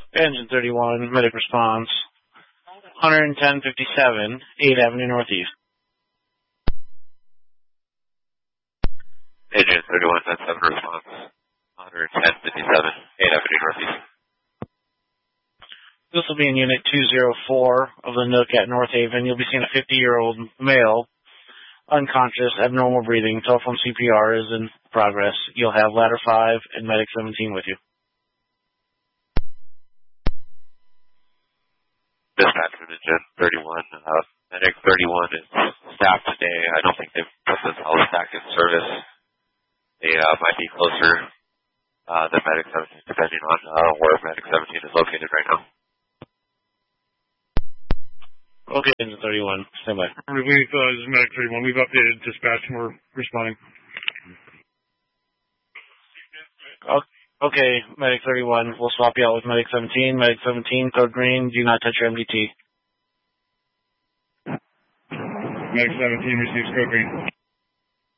Engine 31, medic response. 11057, 8th Avenue Northeast. Engine 31, 10-7 response. 11057, 8th Avenue Northeast. This will be in Unit 204 of the Nook at North Haven. You'll be seeing a 50-year-old male, unconscious, abnormal breathing. Telephone CPR is in progress. You'll have Ladder 5 and Medic 17 with you. Dispatch from Engine 31. Medic 31 is staffed today. I don't think they've put this house back in service. They might be closer than Medic 17, depending on where Medic 17 is located right now. Okay, Engine 31, stand by. This is Medic 31. We've updated dispatch and we're responding. Okay, Medic 31, we'll swap you out with Medic 17. Medic 17, code green, do not touch your MDT. Medic 17 receives code green.